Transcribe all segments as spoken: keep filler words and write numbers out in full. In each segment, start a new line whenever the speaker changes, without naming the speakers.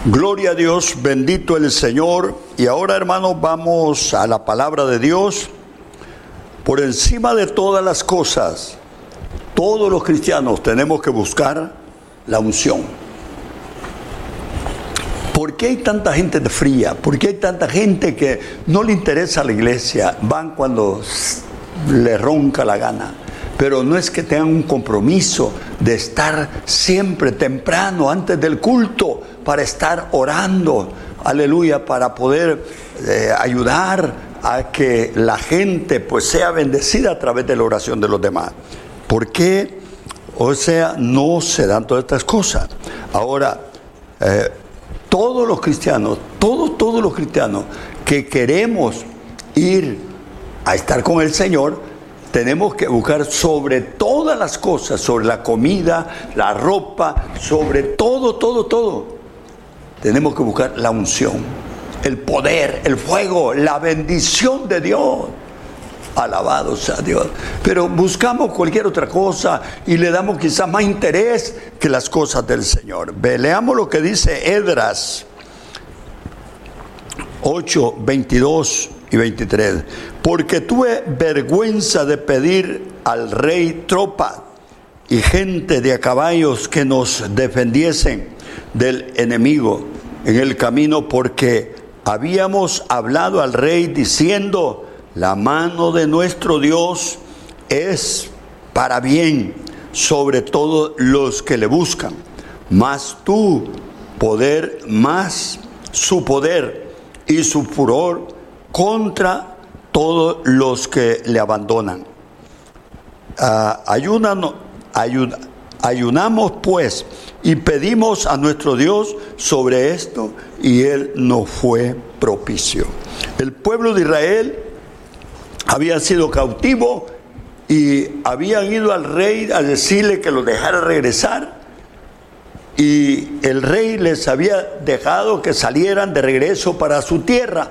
Gloria a Dios, bendito el Señor. Y ahora, hermanos, vamos a la palabra de Dios. Por encima de todas las cosas, todos los cristianos tenemos que buscar la unción. ¿Por qué hay tanta gente de fría? ¿Por qué hay tanta gente que no le interesa la iglesia? Van cuando le ronca la gana. Pero no es que tengan un compromiso de estar siempre temprano, antes del culto, para estar orando, aleluya, para poder eh, ayudar a que la gente pues sea bendecida a través de la oración de los demás. ¿Por qué? O sea, no se dan todas estas cosas. Ahora, eh, todos los cristianos, todos, todos los cristianos que queremos ir a estar con el Señor, tenemos que buscar sobre todas las cosas, sobre la comida, la ropa, sobre todo, todo, todo. Tenemos que buscar la unción, el poder, el fuego, la bendición de Dios. Alabado sea Dios. Pero buscamos cualquier otra cosa y le damos quizás más interés que las cosas del Señor. Ve, leamos lo que dice Esdras ocho, veintidós y veintitrés. Porque tuve vergüenza de pedir al rey tropa y gente de a caballos que nos defendiesen del enemigo en el camino, porque habíamos hablado al rey diciendo: la mano de nuestro Dios es para bien sobre todos los que le buscan, mas tu poder, más su poder y su furor contra todos los que le abandonan. Uh, ayúdanos, ayud, ayunamos pues y pedimos a nuestro Dios sobre esto, y Él nos fue propicio. El pueblo de Israel había sido cautivo y habían ido al rey a decirle que los dejara regresar, y el rey les había dejado que salieran de regreso para su tierra.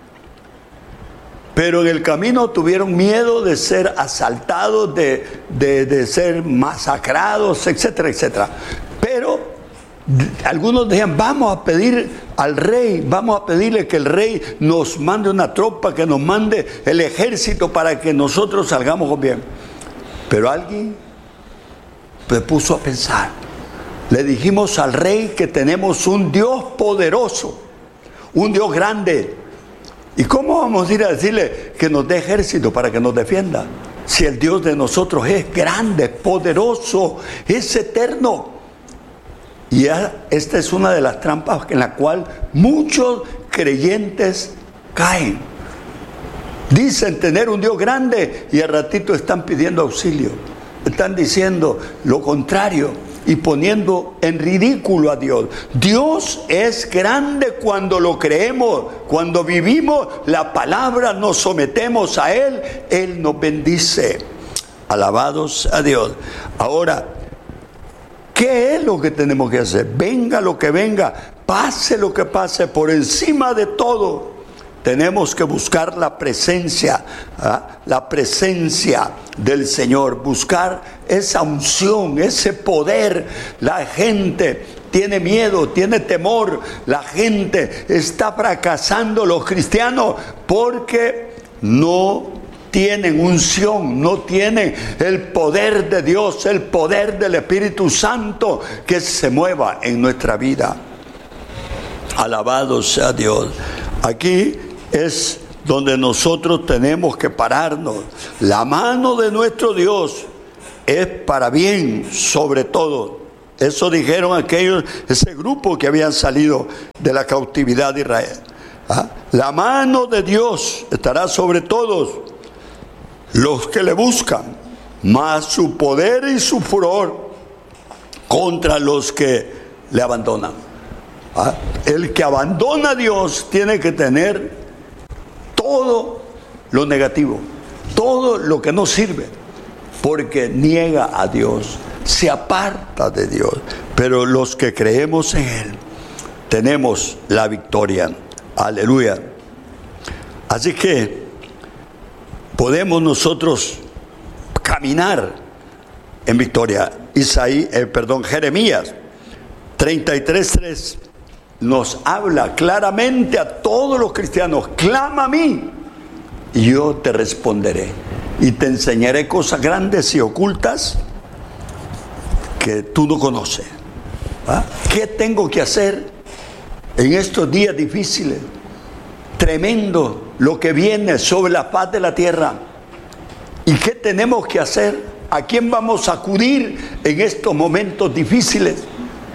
Pero en el camino tuvieron miedo de ser asaltados, de, de, de ser masacrados, etcétera, etcétera. Pero algunos decían: vamos a pedir al rey, vamos a pedirle que el rey nos mande una tropa, que nos mande el ejército para que nosotros salgamos bien. Pero alguien se puso a pensar. Le dijimos al rey que tenemos un Dios poderoso, un Dios grande. ¿Y cómo vamos a ir a decirle que nos dé ejército para que nos defienda? Si el Dios de nosotros es grande, poderoso, es eterno. Y esta es una de las trampas en la cual muchos creyentes caen. Dicen tener un Dios grande y al ratito están pidiendo auxilio. Están diciendo lo contrario y poniendo en ridículo a Dios. Dios es grande cuando lo creemos, cuando vivimos la palabra, nos sometemos a Él, Él nos bendice. Alabados a Dios. Ahora, ¿qué es lo que tenemos que hacer? Venga lo que venga, pase lo que pase, por encima de todo, tenemos que buscar la presencia, ¿ah? la presencia del Señor, buscar esa unción, ese poder. La gente tiene miedo, tiene temor, la gente está fracasando, los cristianos, porque no tienen unción, no tienen el poder de Dios, el poder del Espíritu Santo que se mueva en nuestra vida. Alabado sea Dios. Aquí es donde nosotros tenemos que pararnos. La mano de nuestro Dios es para bien sobre todo. Eso dijeron aquellos, ese grupo que habían salido de la cautividad de Israel. ¿Ah? La mano de Dios estará sobre todos los que le buscan, mas su poder y su furor contra los que le abandonan. ¿Ah? El que abandona a Dios tiene que tener todo lo negativo, todo lo que no sirve, porque niega a Dios, se aparta de Dios. Pero los que creemos en Él tenemos la victoria. Aleluya. Así que podemos nosotros caminar en victoria. Isaí, eh, perdón, Jeremías treinta y tres, tres nos habla claramente a todos los cristianos: clama a mí y yo te responderé y te enseñaré cosas grandes y ocultas que tú no conoces. ¿Ah? ¿Qué tengo que hacer en estos días difíciles? Tremendo lo que viene sobre la faz de la tierra. ¿Y qué tenemos que hacer? ¿A quién vamos a acudir en estos momentos difíciles?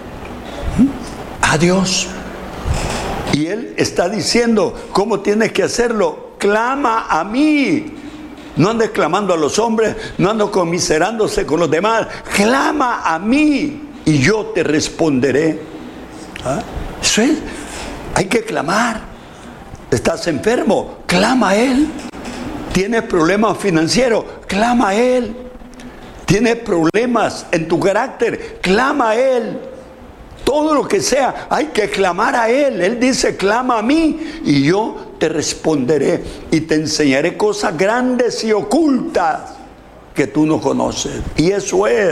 A Dios. Y Él está diciendo cómo tienes que hacerlo. Clama a mí. No andes clamando a los hombres, no andes conmiserándose con los demás. Clama a mí y yo te responderé. ¿Ah? Eso es. Hay que clamar. ¿Estás enfermo? Clama a Él. ¿Tienes problemas financieros? Clama a Él. ¿Tienes problemas en tu carácter? Clama a Él. Todo lo que sea, hay que clamar a Él. Él dice: clama a mí y yo te responderé y te enseñaré cosas grandes y ocultas que tú no conoces. Y eso es.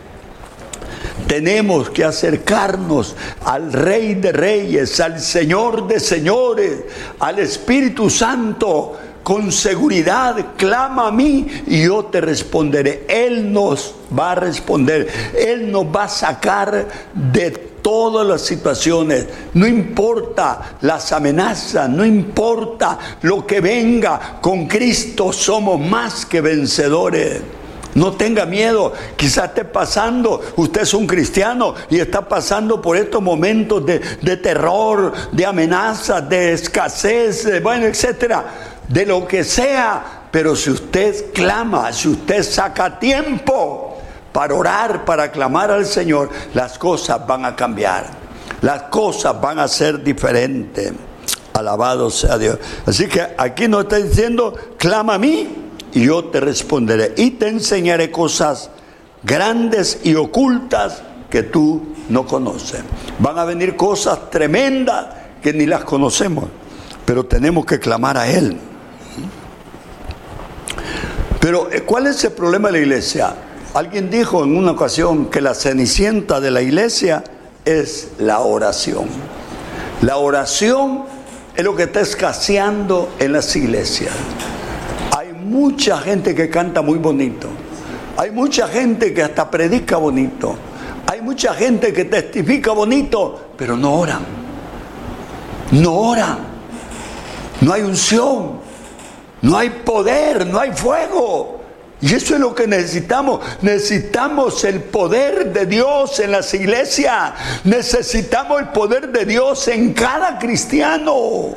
Tenemos que acercarnos al Rey de Reyes, al Señor de Señores, al Espíritu Santo, con seguridad. Clama a mí y yo te responderé. Él nos va a responder. Él nos va a sacar de todas las situaciones. No importa las amenazas, no importa lo que venga. Con Cristo somos más que vencedores. No tenga miedo. Quizás esté pasando, usted es un cristiano y está pasando por estos momentos de, de terror, de amenazas, de escasez, de, bueno, etcétera, de lo que sea. Pero si usted clama, si usted saca tiempo para orar, para clamar al Señor, las cosas van a cambiar. Las cosas van a ser diferentes. Alabado sea Dios. Así que aquí nos está diciendo: clama a mí y yo te responderé y te enseñaré cosas grandes y ocultas que tú no conoces. Van a venir cosas tremendas que ni las conocemos, pero tenemos que clamar a Él. Pero ¿cuál es el problema de la iglesia? Alguien dijo en una ocasión que la cenicienta de la iglesia es la oración. La oración es lo que está escaseando en las iglesias. Hay mucha gente que canta muy bonito. Hay mucha gente que hasta predica bonito. Hay mucha gente que testifica bonito, pero no oran. No oran. No hay unción. No hay poder, no hay fuego. Y eso es lo que necesitamos. Necesitamos el poder de Dios en las iglesias. Necesitamos el poder de Dios en cada cristiano.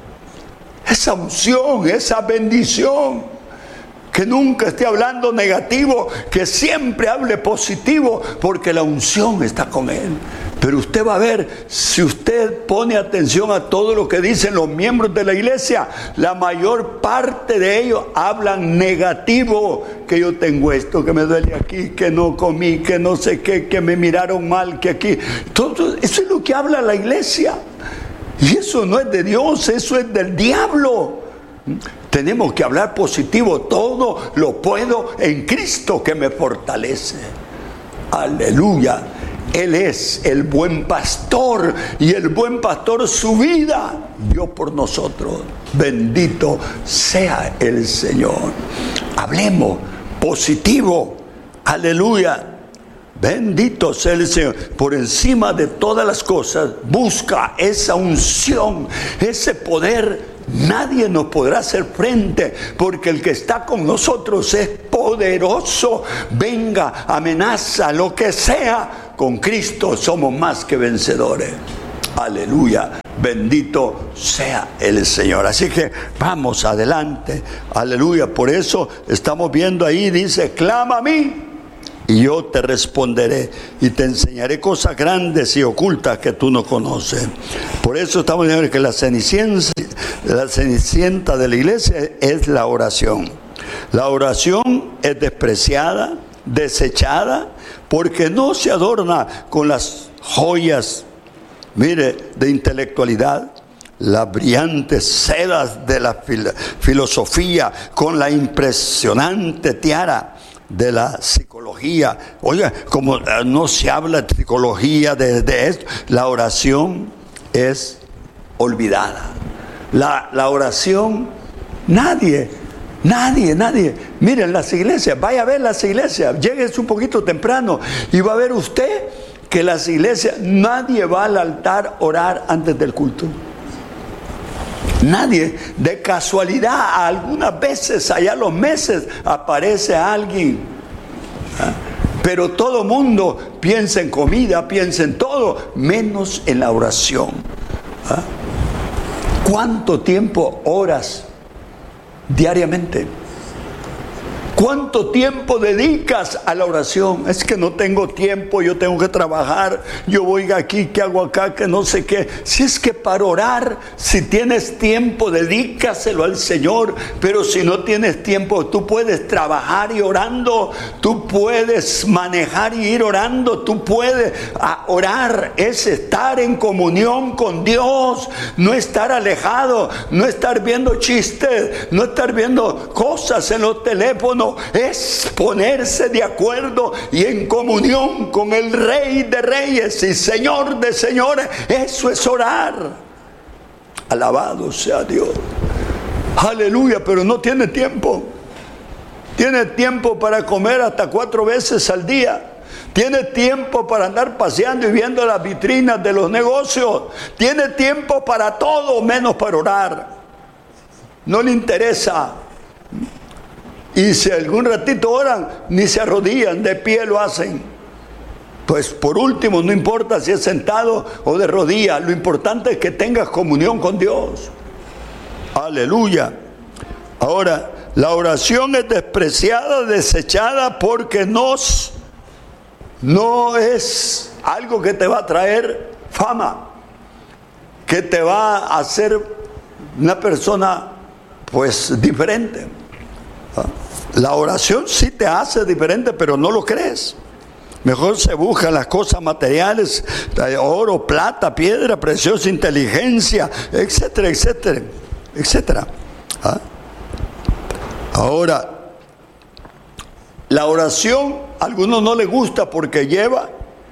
Esa unción, esa bendición. Que nunca esté hablando negativo, que siempre hable positivo, porque la unción está con él. Pero usted va a ver, si usted pone atención a todo lo que dicen los miembros de la iglesia, la mayor parte de ellos hablan negativo, que yo tengo esto, que me duele aquí, que no comí, que no sé qué, que me miraron mal, que aquí. Todo eso es lo que habla la iglesia. Y eso no es de Dios, eso es del diablo. Tenemos que hablar positivo. Todo lo puedo en Cristo que me fortalece. Aleluya. Él es el buen pastor, y el buen pastor su vida dio por nosotros. Bendito sea el Señor. Hablemos positivo. Aleluya. Bendito sea el Señor. Por encima de todas las cosas, busca esa unción, ese poder. Nadie nos podrá hacer frente, porque el que está con nosotros es poderoso. Venga, amenaza, lo que sea, con Cristo somos más que vencedores. Aleluya. Bendito sea el Señor. Así que vamos adelante. Aleluya. Por eso estamos viendo ahí, dice: clama a mí y yo te responderé y te enseñaré cosas grandes y ocultas que tú no conoces. Por eso estamos diciendo que la cenicienta, la cenicienta de la iglesia es la oración. La oración es despreciada, desechada, porque no se adorna con las joyas, mire, de intelectualidad, las brillantes sedas de la fil- filosofía, con la impresionante tiara de la psicología. Oiga, como no se habla de psicología, de, de esto, la oración es olvidada. La, la oración, nadie, nadie, nadie. Miren las iglesias, vaya a ver las iglesias, lléguese un poquito temprano y va a ver usted que las iglesias, nadie va al altar a orar antes del culto. Nadie. De casualidad, algunas veces, allá los meses, aparece alguien. ¿Ah? Pero todo mundo piensa en comida, piensa en todo, menos en la oración. ¿Ah? ¿Cuánto tiempo oras diariamente? ¿Cuánto tiempo dedicas a la oración? Es que no tengo tiempo, yo tengo que trabajar, yo voy aquí, ¿qué hago acá? Que no sé qué. Si es que para orar, si tienes tiempo, dedícaselo al Señor. Pero si no tienes tiempo, tú puedes trabajar y orando, tú puedes manejar y ir orando, tú puedes orar. Es estar en comunión con Dios, no estar alejado, no estar viendo chistes, no estar viendo cosas en los teléfonos. Es ponerse de acuerdo y en comunión con el Rey de Reyes y Señor de Señores. Eso es orar. Alabado sea Dios. Aleluya. Pero no tiene tiempo. Tiene tiempo para comer hasta cuatro veces al día. Tiene tiempo para andar paseando y viendo las vitrinas de los negocios. Tiene tiempo para todo menos para orar. No le interesa. Y si algún ratito oran, ni se arrodillan, de pie lo hacen. Pues por último, no importa si es sentado o de rodillas, lo importante es que tengas comunión con Dios. Aleluya. Ahora, la oración es despreciada, desechada, porque nos, no es algo que te va a traer fama, que te va a hacer una persona pues diferente. La oración sí te hace diferente, pero no lo crees. Mejor se buscan las cosas materiales, oro, plata, piedra preciosa, inteligencia, etcétera, etcétera, etcétera. ¿Ah? Ahora, la oración a algunos no les gusta porque lleva,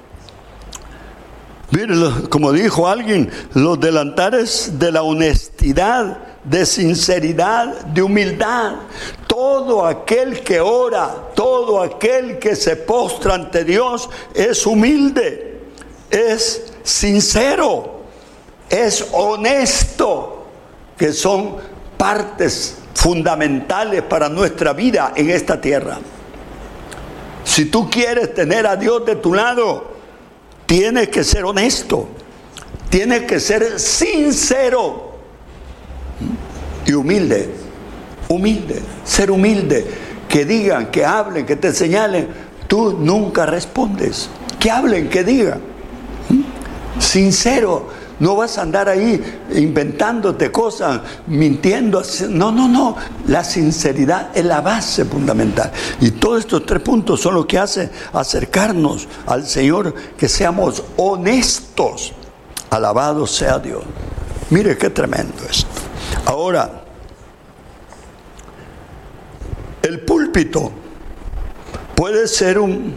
miren, como dijo alguien, los delantares de la honestidad, de sinceridad, de humildad. Todo aquel que ora, todo aquel que se postra ante Dios es humilde, es sincero, es honesto, que son partes fundamentales para nuestra vida en esta tierra. Si tú quieres tener a Dios de tu lado, tienes que ser honesto, tienes que ser sincero y humilde. Humilde, ser humilde, que digan, que hablen, que te señalen, tú nunca respondes, que hablen, que digan, ¿Mm? Sincero, no vas a andar ahí inventándote cosas, mintiendo, no, no, no, la sinceridad es la base fundamental, y todos estos tres puntos son los que hacen acercarnos al Señor, que seamos honestos. Alabado sea Dios. Mire qué tremendo esto. Ahora, el púlpito puede ser un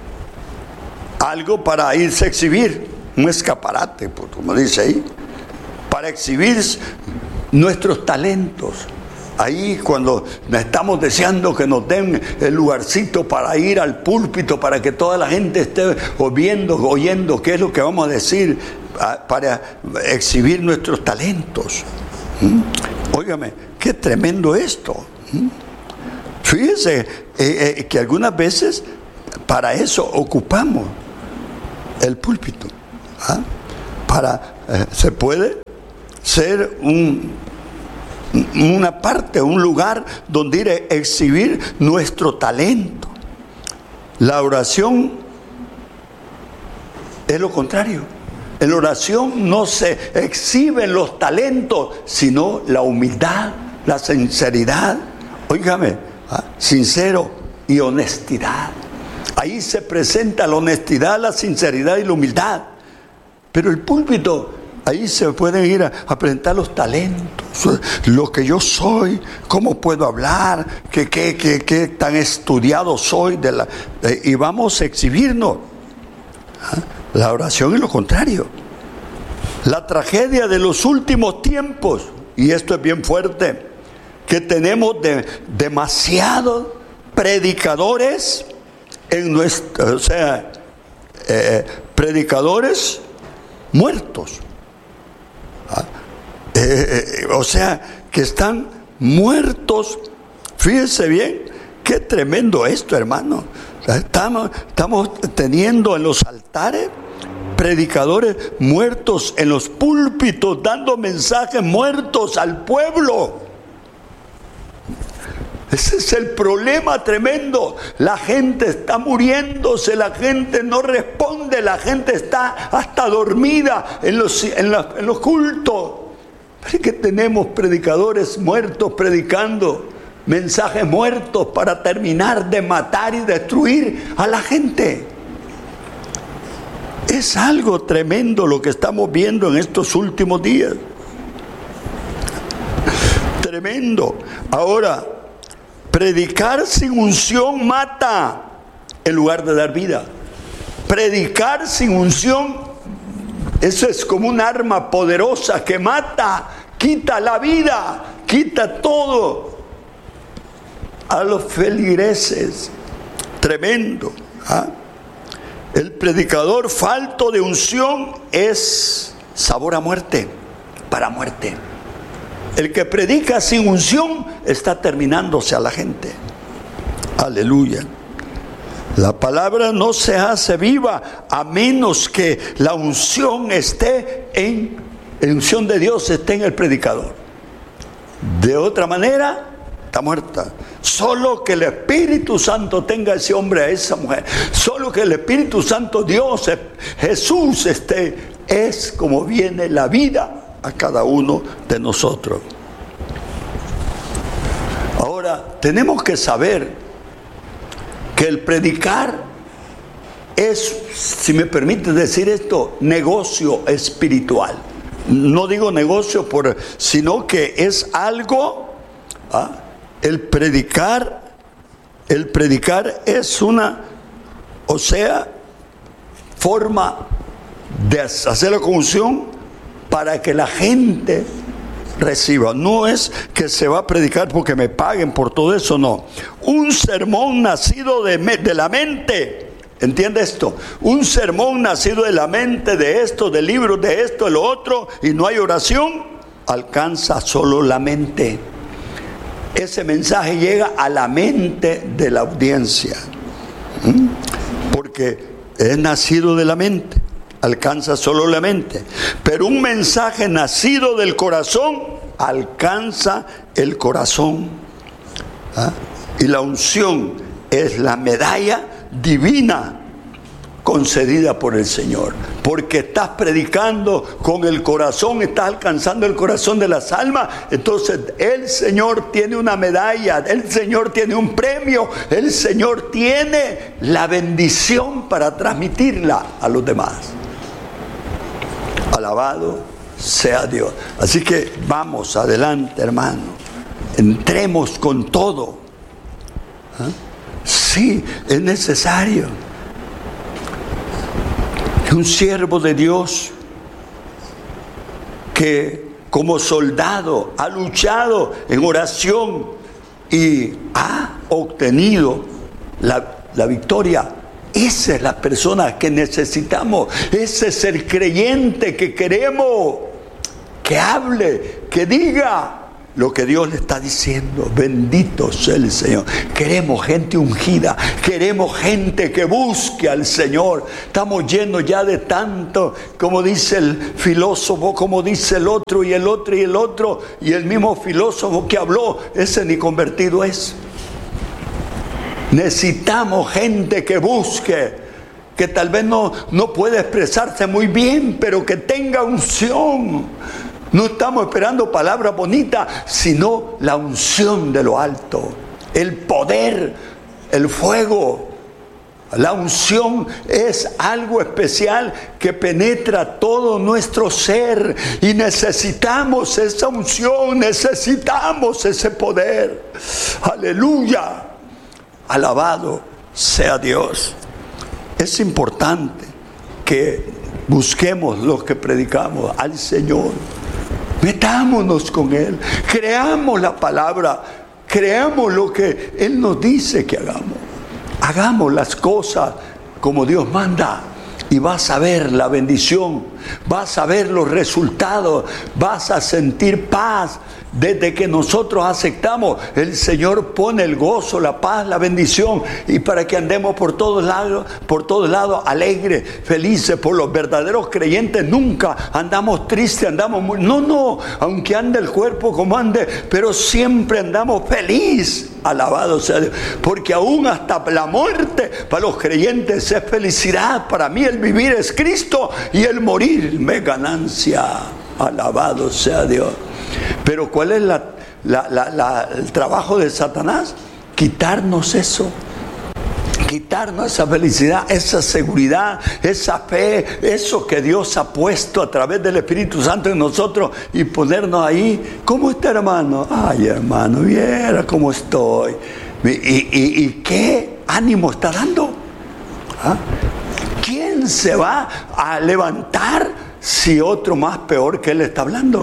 algo para irse a exhibir, un escaparate, como dice ahí, para exhibir nuestros talentos. Ahí cuando estamos deseando que nos den el lugarcito para ir al púlpito, para que toda la gente esté viendo, oyendo qué es lo que vamos a decir, para exhibir nuestros talentos. ¿Mm? Óigame, qué tremendo esto. ¿Mm? Fíjese eh, eh, que algunas veces para eso ocupamos el púlpito. ¿Ah? Para, eh, se puede ser un, una parte, un lugar donde ir a exhibir nuestro talento. La oración es lo contrario. En la oración no se exhiben los talentos, sino la humildad, la sinceridad. Óigame, ¿ah? Sincero y honestidad. Ahí se presenta la honestidad, la sinceridad y la humildad. Pero el púlpito, ahí se pueden ir a, a presentar los talentos, lo que yo soy, cómo puedo hablar, qué, qué, qué, qué tan estudiado soy, de la, eh, y vamos a exhibirnos. ¿Ah? La oración es lo contrario. La tragedia de los últimos tiempos, y esto es bien fuerte, que tenemos de, demasiados predicadores en nuestra, o sea, eh, predicadores muertos. ¿Ah? Eh, eh, o sea, que están muertos. Fíjense bien, qué tremendo esto, hermano. O sea, estamos, estamos teniendo en los altares predicadores muertos, en los púlpitos dando mensajes muertos al pueblo. Ese es el problema tremendo. La gente está muriéndose, la gente no responde, la gente está hasta dormida en los, en la, en los cultos. ¿Por qué tenemos predicadores muertos predicando mensajes muertos para terminar de matar y destruir a la gente? Es algo tremendo lo que estamos viendo en estos últimos días. Tremendo. Ahora, predicar sin unción mata en lugar de dar vida. Predicar sin unción, eso es como un arma poderosa que mata, quita la vida, quita todo a los feligreses. Tremendo. ¿Ah? El predicador falto de unción es sabor a muerte, para muerte. El que predica sin unción está terminándose a la gente. Aleluya. La palabra no se hace viva a menos que la unción esté en, la unción de Dios esté en el predicador. De otra manera, está muerta. Solo que el Espíritu Santo tenga a ese hombre, a esa mujer. Solo que el Espíritu Santo, Dios, Jesús esté, es como viene la vida a cada uno de nosotros. Ahora, tenemos que saber que el predicar es, si me permite decir esto, negocio espiritual. No digo negocio, por, sino que es algo, ¿ah? el predicar, el predicar es una, o sea, forma de hacer la unción para que la gente reciba. No es que se va a predicar porque me paguen por todo eso, no. Un sermón nacido de, de la mente, ¿entiende esto? Un sermón nacido de la mente, de esto, de libros, de esto, de lo otro, y no hay oración, alcanza solo la mente. Ese mensaje llega a la mente de la audiencia, ¿Mm? porque es nacido de la mente, alcanza solo la mente. Pero un mensaje nacido del corazón alcanza el corazón. ¿Ah? Y la unción es la medalla divina concedida por el Señor, porque estás predicando con el corazón, estás alcanzando el corazón de las almas. Entonces el Señor tiene una medalla, el Señor tiene un premio, el Señor tiene la bendición para transmitirla a los demás. Alabado sea Dios. Así que vamos adelante, hermano, entremos con todo. ¿Ah? Sí, es necesario que un siervo de Dios que como soldado ha luchado en oración y ha obtenido la, la victoria, esa es la persona que necesitamos. Ese es el creyente que queremos que hable, que diga lo que Dios le está diciendo. Bendito sea el Señor. Queremos gente ungida, queremos gente que busque al Señor. Estamos llenos ya de tanto, como dice el filósofo, como dice el otro y el otro y el otro, y el mismo filósofo que habló, ese ni convertido es. Necesitamos gente que busque, que tal vez no, no puede expresarse muy bien, pero que tenga unción. No estamos esperando palabras bonitas, sino la unción de lo alto, el poder, el fuego. La unción es algo especial que penetra todo nuestro ser y necesitamos esa unción, necesitamos ese poder. Aleluya. Alabado sea Dios. Es importante que busquemos lo que predicamos al Señor. Metámonos con Él. Creamos la palabra. Creamos lo que Él nos dice que hagamos. Hagamos las cosas como Dios manda. Y vas a ver la bendición, vas a ver los resultados, vas a sentir paz. Desde que nosotros aceptamos, el Señor pone el gozo, la paz, la bendición, y para que andemos por todos lados, por todos lados alegres, felices. Por los verdaderos creyentes nunca andamos tristes, andamos muy, no, no, aunque ande el cuerpo como ande, pero siempre andamos feliz. Alabado sea Dios, porque aún hasta la muerte para los creyentes es felicidad. Para mí el vivir es Cristo y el morir me ganancia. Alabado sea Dios. Pero ¿cuál es la, la, la, la, el trabajo de Satanás? Quitarnos eso. Quitarnos esa felicidad, esa seguridad, esa fe, eso que Dios ha puesto a través del Espíritu Santo en nosotros y ponernos ahí. ¿Cómo está, hermano? Ay, hermano, viera cómo estoy. ¿Y, y, y qué ánimo está dando? ¿Ah? ¿Quién se va a levantar si otro más peor que él está hablando?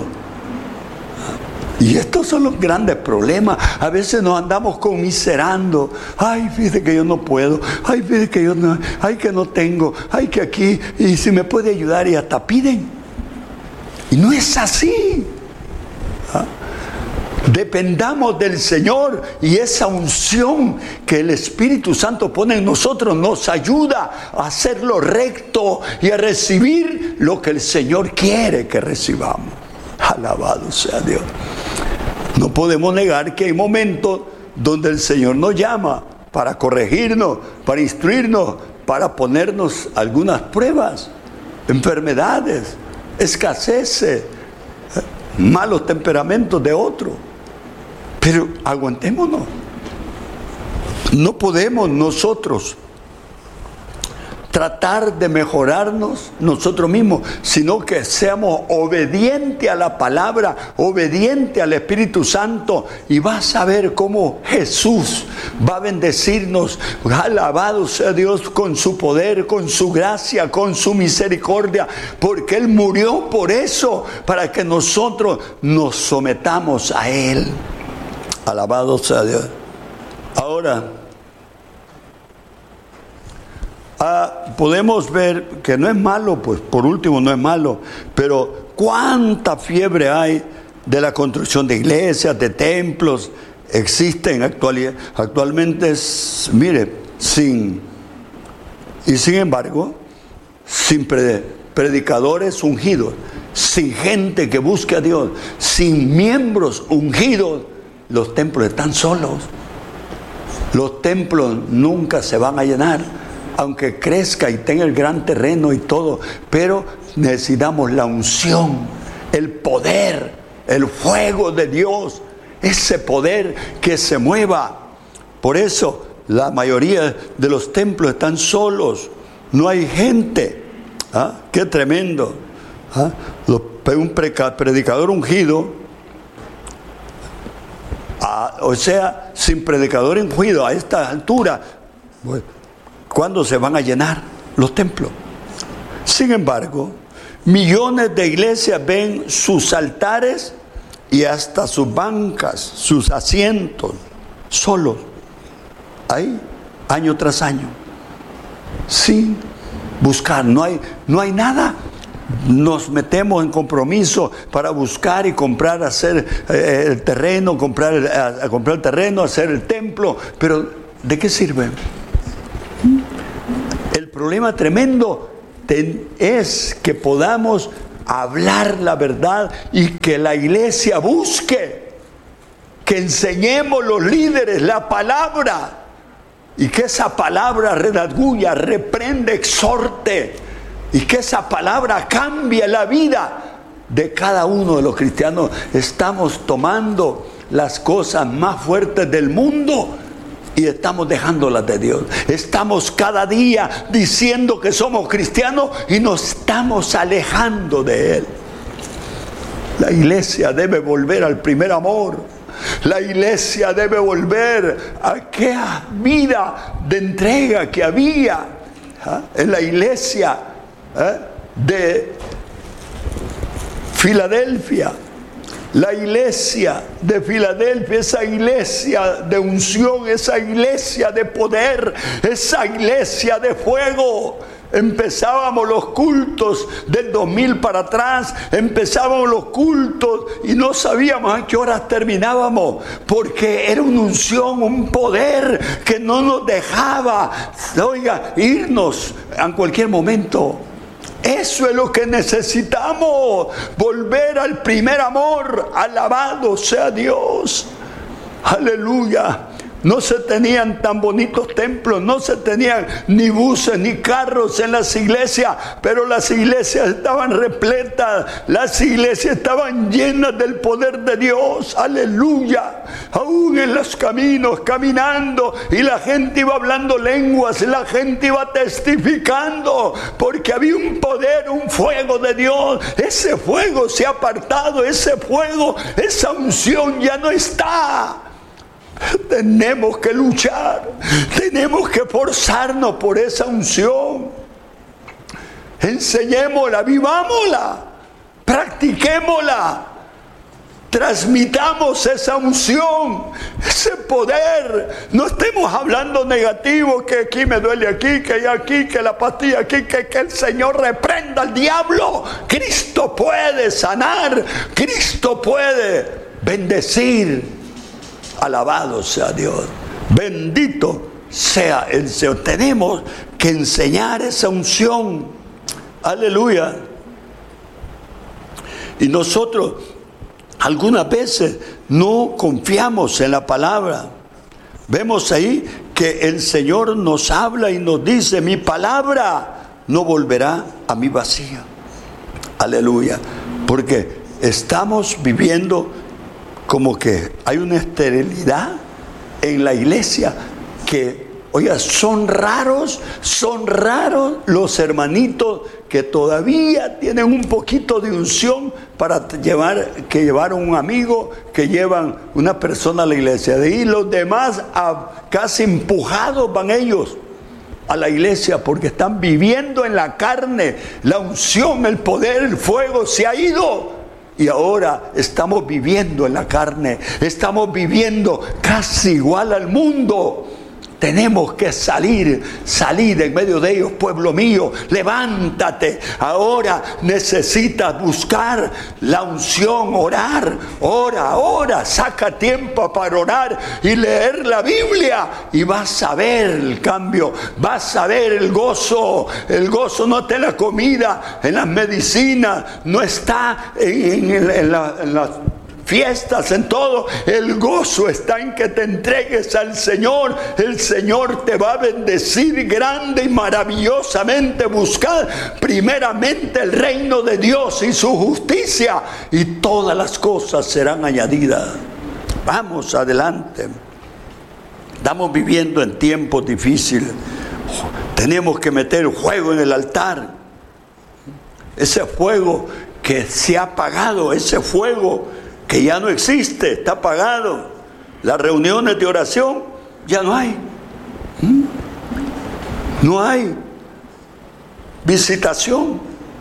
Y estos son los grandes problemas. A veces nos andamos conmiserando. Ay, fíjate que yo no puedo. Ay, fíjate que yo no. Ay, que no tengo. Ay, que aquí. Y si me puede ayudar, y hasta piden. Y no es así. ¿Ah? Dependamos del Señor, y esa unción que el Espíritu Santo pone en nosotros nos ayuda a hacer lo recto y a recibir lo que el Señor quiere que recibamos. Alabado sea Dios. No podemos negar que hay momentos donde el Señor nos llama para corregirnos, para instruirnos, para ponernos algunas pruebas, enfermedades, escaseces, malos temperamentos de otro. Pero aguantémonos. No podemos nosotros tratar de mejorarnos nosotros mismos, sino que seamos obedientes a la palabra, obedientes al Espíritu Santo, y vas a ver cómo Jesús va a bendecirnos. Alabado sea Dios, con su poder, con su gracia, con su misericordia, porque Él murió por eso, para que nosotros nos sometamos a Él. Alabado sea Dios. Ahora, Ah, podemos ver que no es malo, pues por último no es malo, pero cuánta fiebre hay de la construcción de iglesias, de templos, existen actualidad, actualmente, es, mire, sin, y sin embargo, sin predicadores ungidos, sin gente que busque a Dios, sin miembros ungidos, los templos están solos. Los templos nunca se van a llenar, aunque crezca y tenga el gran terreno y todo, pero necesitamos la unción, el poder, el fuego de Dios, ese poder que se mueva. Por eso la mayoría de los templos están solos, no hay gente. ¿Ah? Qué tremendo. ¿Ah? Un predicador ungido, ah, o sea, sin predicador ungido a esta altura, pues, ¿cuándo se van a llenar los templos? Sin embargo, millones de iglesias ven sus altares y hasta sus bancas, sus asientos, solos, ahí, año tras año, sin buscar. No hay, no hay nada. Nos metemos en compromiso para buscar y comprar, hacer eh, el terreno, comprar, a, a comprar el terreno, hacer el templo, pero ¿de qué sirve? El problema tremendo ten, es que podamos hablar la verdad y que la iglesia busque, que enseñemos los líderes la palabra, y que esa palabra redarguya, reprende, exhorte, y que esa palabra cambie la vida de cada uno de los cristianos. Estamos tomando las cosas más fuertes del mundo y estamos dejándolas de Dios. Estamos cada día diciendo que somos cristianos y nos estamos alejando de Él. La iglesia debe volver al primer amor. La iglesia debe volver a aquella vida de entrega que había. ¿Ah? En la iglesia, ¿eh? de Filadelfia, la iglesia de Filadelfia, esa iglesia de unción, esa iglesia de poder, esa iglesia de fuego. Empezábamos los cultos del dos mil para atrás, empezábamos los cultos y no sabíamos a qué horas terminábamos, porque era una unción, un poder que no nos dejaba, oiga, irnos en cualquier momento. Eso es lo que necesitamos, volver al primer amor. Alabado sea Dios. Aleluya. No se tenían tan bonitos templos, no se tenían ni buses ni carros en las iglesias, pero las iglesias estaban repletas, las iglesias estaban llenas del poder de Dios. Aleluya. Aún en los caminos, caminando, y la gente iba hablando lenguas, la gente iba testificando, porque había un poder, un fuego de Dios. Ese fuego se ha apartado, ese fuego, esa unción ya no está. Tenemos que luchar, tenemos que forzarnos por esa unción. Enseñémosla, vivámosla, practiquémosla, transmitamos esa unción, ese poder. No estemos hablando negativo, que aquí me duele aquí, que allá aquí, que la pastilla aquí, que, que el Señor reprenda al diablo. Cristo puede sanar, Cristo puede bendecir. Alabado sea Dios, bendito sea el Señor. Tenemos que enseñar esa unción. Aleluya. Y nosotros algunas veces no confiamos en la palabra. Vemos ahí que el Señor nos habla y nos dice: mi palabra no volverá a mí vacía. Aleluya. Porque estamos viviendo como que hay una esterilidad en la iglesia que, oiga, son raros, son raros los hermanitos que todavía tienen un poquito de unción para llevar, que llevaron un amigo, que llevan una persona a la iglesia. De ahí los demás, a, casi empujados van ellos a la iglesia, porque están viviendo en la carne. La unción, el poder, el fuego se ha ido. Y ahora estamos viviendo en la carne, estamos viviendo casi igual al mundo. Tenemos que salir, salir en medio de ellos. Pueblo mío, levántate. Ahora necesitas buscar la unción, orar, ora, ora. Saca tiempo para orar y leer la Biblia, y vas a ver el cambio, vas a ver el gozo. El gozo no está en la comida, en las medicinas, no está en, en, en, la, en las fiestas, en todo. El gozo está en que te entregues al Señor. El Señor te va a bendecir grande y maravillosamente. Buscad primeramente el reino de Dios y su justicia, y todas las cosas serán añadidas. Vamos adelante. Estamos viviendo en tiempos difíciles. Tenemos que meter fuego en el altar. Ese fuego que se ha apagado, ese fuego que ya no existe, está apagado. Las reuniones de oración ya no hay. ¿Mm? No hay visitación.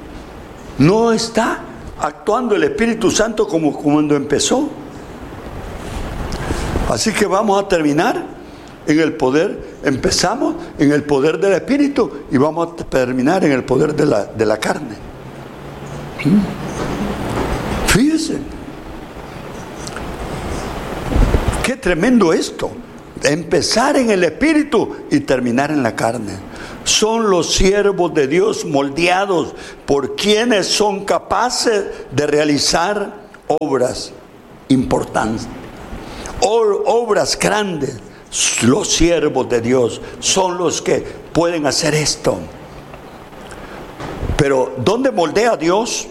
No está actuando el Espíritu Santo como cuando empezó. Así que vamos a terminar en el poder. Empezamos en el poder del Espíritu y vamos a terminar en el poder de la, de la carne. ¿Mm? Fíjense. Qué tremendo esto, empezar en el Espíritu y terminar en la carne. Son los siervos de Dios moldeados por quienes son capaces de realizar obras importantes, obras grandes. Los siervos de Dios son los que pueden hacer esto. Pero ¿dónde moldea Dios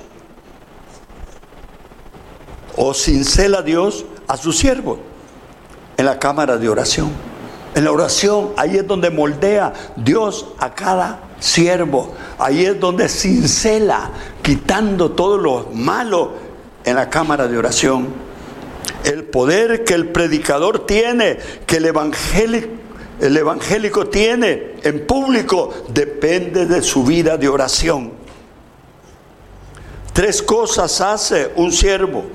o cincela Dios a sus siervos? En la cámara de oración. En la oración, ahí es donde moldea Dios a cada siervo. Ahí es donde cincela, quitando todo lo malo en la cámara de oración. El poder que el predicador tiene, que el evangélico, el evangélico tiene en público, depende de su vida de oración. Tres cosas hace un siervo.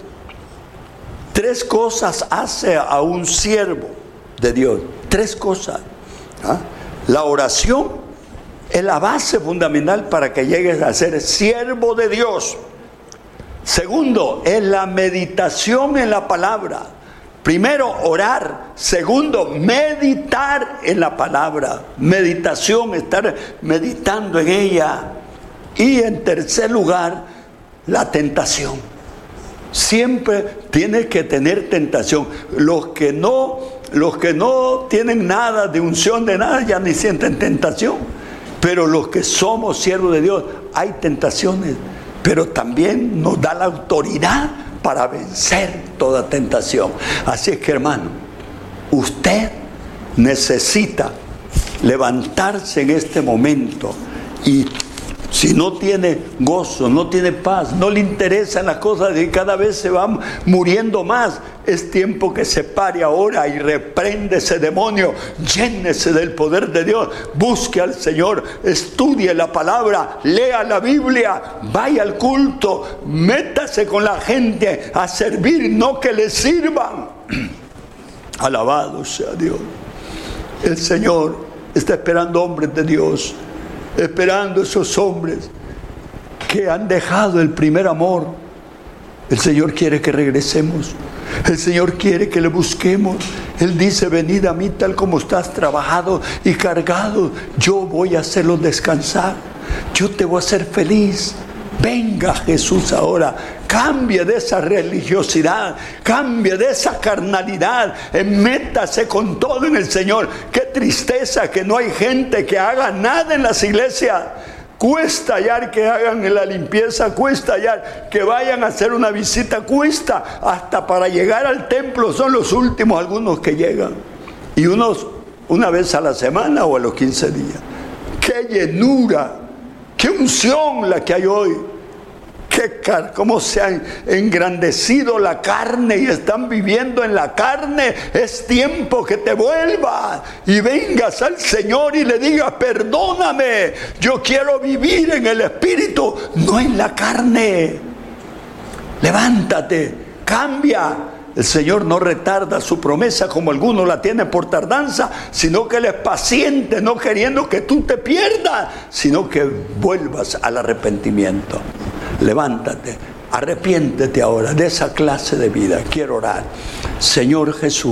Tres cosas hace a un siervo de Dios. Tres cosas. ¿Ah? La oración es la base fundamental para que llegues a ser siervo de Dios. Segundo, es la meditación en la palabra. Primero, orar. Segundo, meditar en la palabra. Meditación, estar meditando en ella. Y en tercer lugar, la tentación. Siempre tienes que tener tentación. Los que no, los que no tienen nada de unción de nada ya ni sienten tentación. Pero los que somos siervos de Dios, hay tentaciones. Pero también nos da la autoridad para vencer toda tentación. Así es que, hermano, usted necesita levantarse en este momento y si no tiene gozo, no tiene paz, no le interesan las cosas y cada vez se va muriendo más, es tiempo que se pare ahora y reprende ese demonio, llénese del poder de Dios, busque al Señor, estudie la palabra, lea la Biblia, vaya al culto, métase con la gente a servir, no que le sirvan. Alabado sea Dios. El Señor está esperando hombres de Dios, esperando esos hombres que han dejado el primer amor. El Señor quiere que regresemos. El Señor quiere que le busquemos. Él dice: venid a mí tal como estás trabajado y cargado. Yo voy a hacerlos descansar. Yo te voy a hacer feliz. Venga Jesús ahora. Cambie de esa religiosidad, cambie de esa carnalidad, métase con todo en el Señor. Qué tristeza que no hay gente que haga nada en las iglesias. Cuesta hallar que hagan la limpieza, cuesta hallar que vayan a hacer una visita, cuesta hasta para llegar al templo. Son los últimos algunos que llegan, y unos una vez a la semana o a los quince días. Qué llenura, qué unción la que hay hoy. Qué car- cómo se ha engrandecido la carne y están viviendo en la carne. Es tiempo que te vuelvas y vengas al Señor y le digas: perdóname, yo quiero vivir en el Espíritu, no en la carne. Levántate, cambia. El Señor no retarda su promesa como algunos la tienen por tardanza, sino que Él es paciente, no queriendo que tú te pierdas, sino que vuelvas al arrepentimiento. Levántate, arrepiéntete ahora de esa clase de vida. Quiero orar. Señor Jesús,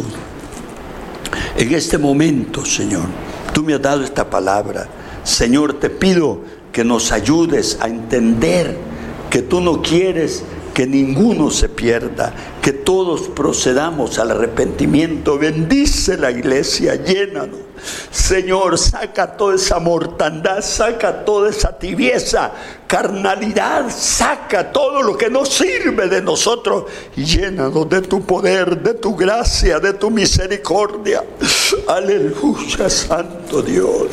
en este momento, Señor, tú me has dado esta palabra. Señor, te pido que nos ayudes a entender que tú no quieres que ninguno se pierda, que todos procedamos al arrepentimiento. Bendice la iglesia, llénanos. Señor, saca toda esa mortandad, saca toda esa tibieza, carnalidad, saca todo lo que no sirve de nosotros y llénanos de tu poder, de tu gracia, de tu misericordia. Aleluya, Santo Dios.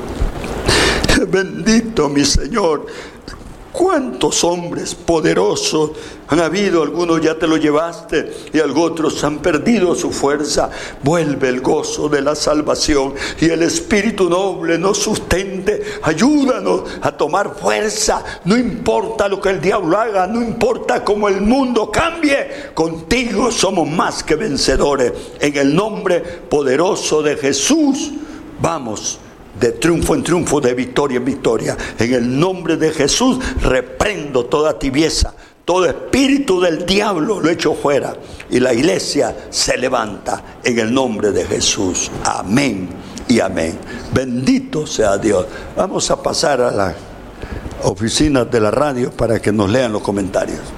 Bendito mi Señor. ¿Cuántos hombres poderosos han habido? Algunos ya te lo llevaste y otros han perdido su fuerza. Vuelve el gozo de la salvación y el espíritu noble nos sustente. Ayúdanos a tomar fuerza. No importa lo que el diablo haga, no importa cómo el mundo cambie. Contigo somos más que vencedores. En el nombre poderoso de Jesús, vamos de triunfo en triunfo, de victoria en victoria. En el nombre de Jesús reprendo toda tibieza, todo espíritu del diablo lo echo fuera y la iglesia se levanta en el nombre de Jesús. Amén y amén. Bendito sea Dios. Vamos a pasar a las oficinas de la radio para que nos lean los comentarios.